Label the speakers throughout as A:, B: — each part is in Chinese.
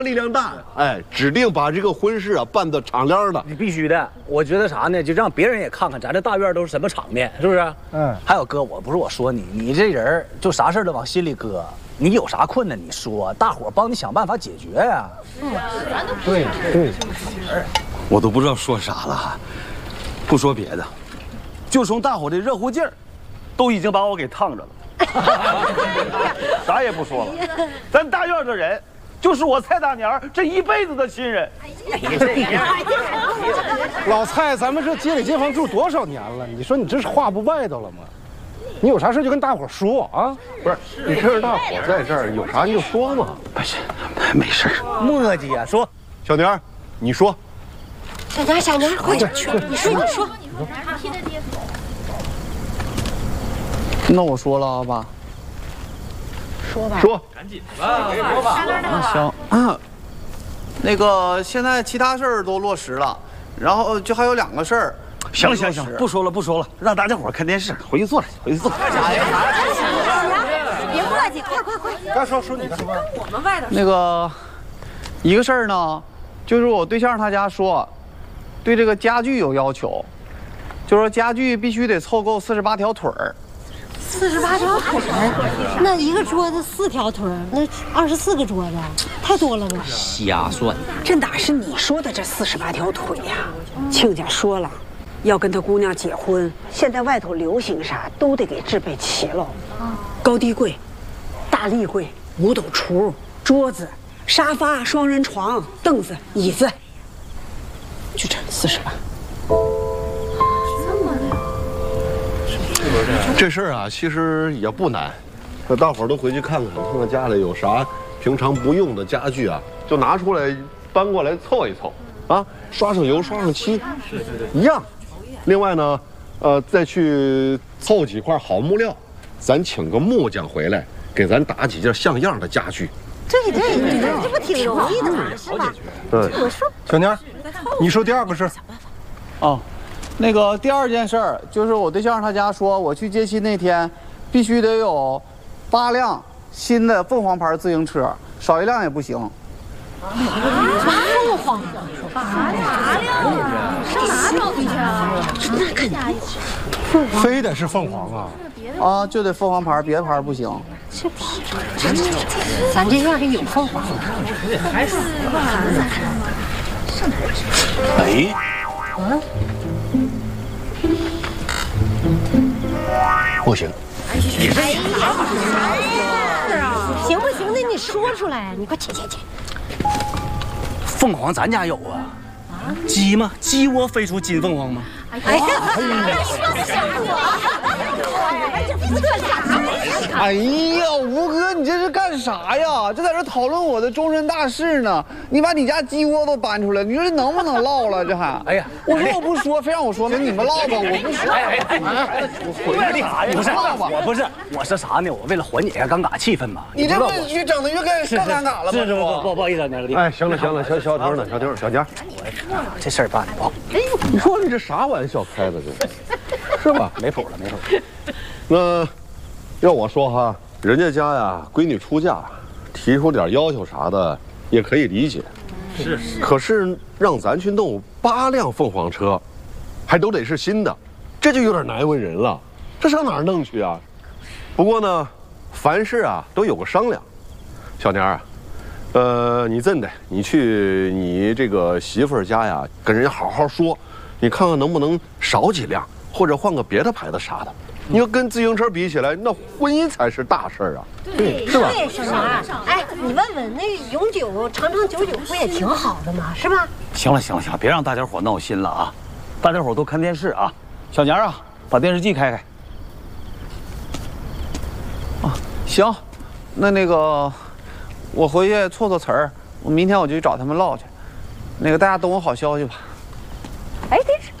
A: 力量大，哎，指定把这个婚事啊办得敞亮的。
B: 你必须的，我觉得啥呢？就让别人也看看咱这大院都是什么场面，是不是？嗯。还有哥，不是我说你，你这人就啥事都往心里搁。你有啥困难你说，大伙帮你想办法解决呀。对。
C: 我都不知道说啥了，不说别的，就从大伙的热乎劲儿，都已经把我给烫着了。啥也不说了，咱大院的人。就是我蔡大娘这一辈子的亲人。
D: 老蔡，咱们这街里街坊住多少年了？你说你这是话不外头了吗？你有啥事就跟大伙说啊！
A: 不是，你趁着大伙在这儿，有啥你就说嘛。
C: 不是，没事。
B: 磨叽呀，说。
A: 小娘，你说。
E: 小娘，快点去！你说。
F: 那我说了啊，爸。
A: 说，
C: 赶紧吧，说吧。
F: 行啊，那个现在其他事儿都落实了，然后就还有2个事儿。
C: 行，不说了，让大家伙看电视，回去坐着。
E: 别磨叽，快！
D: 该说你的。
E: 我们外头
F: 那个一个事儿呢，就是我对象他家说，对这个家具有要求，就说家具必须得凑够48条腿儿。
E: 48条腿儿，那一个桌子4条腿儿，那24个桌子，太多了吧？
C: 瞎算。
G: 这哪是你说的这48条腿呀？亲家说了，要跟他姑娘结婚，现在外头流行啥都得给置备齐了。高低柜、大立柜、五斗橱、桌子、沙发、双人床、凳子、椅子，就这48。
A: 这事儿啊，其实也不难，那大伙儿都回去看看家里有啥平常不用的家具啊，就拿出来搬过来凑一凑，啊，刷上油，刷上漆，一样。另外呢，再去凑几块好木料，咱请个木匠回来，给咱打几件像样的家具。
E: 这不挺容易的吗？是吧？
A: 对，
E: 我说
D: 小娘，你说第2个事儿。
F: 哦。那个第2件事儿就是我对象他家说，我去接亲那天，必须得有8辆新的凤凰牌自行车，少1辆也不行。
E: 凤凰，8辆，上哪找去啊？那肯定，
D: 非得是凤凰啊！
F: 啊，就得凤凰牌，别的牌不行。
E: 咱这院里有凤凰吗？
C: 哎，不行。
E: 行不行的？你说出来，你快去。
B: 凤凰咱家有啊。鸡吗？鸡窝飞出金凤凰吗？
E: 哎呀，说的像我。
F: 哎呀，吴哥，你这是干啥呀？这在这讨论我的终身大事呢。你把你家鸡窝都搬出来，你说这能不能唠了？这还……哎呀，我说我不说，非让我说，那你们唠吧，我不说。
B: 我回来干啥呀？不是，我不是，我是啥呢？我为了缓解一下尴尬气氛嘛。
F: 你这不越整的越更尴尬了吗？
B: 是，不好意思，那个弟。
A: 哎，行了，小婷呢？小娘，
B: 这事儿办的不好。
A: 你说你这啥玩笑开的这，是吧？
B: 没谱了。
A: 那要我说哈，人家家呀，闺女出嫁，提出点要求啥的也可以理解。
C: 是。
A: 可是让咱去弄8辆凤凰车，还都得是新的，这就有点难为人了。这上哪儿弄去啊？不过呢，凡事啊都有个商量。小娘啊，你这么的，你去你这个媳妇儿家呀，跟人家好好说，你看看能不能少几辆，或者换个别的牌子啥的。你要跟自行车比起来，那婚姻才是大事儿啊，
E: 对，
A: 是吧？
E: 对，小娘，哎，你问问那永久长长久久不也挺好的吗？是吧？
C: 行了，别让大家伙闹心了啊！大家伙都看电视啊。小娘啊，把电视机开开。
F: 啊，行，那个，我回去措词儿，我明天我就去找他们唠去。那个大家等我好消息吧。
E: 哎，电视。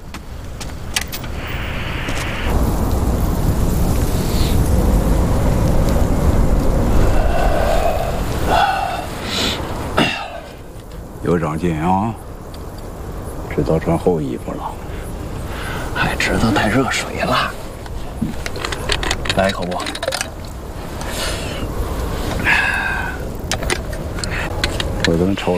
H: 有长进啊！知道穿厚衣服了，
C: 还知道带热水了。来一口不？
H: 我能瞅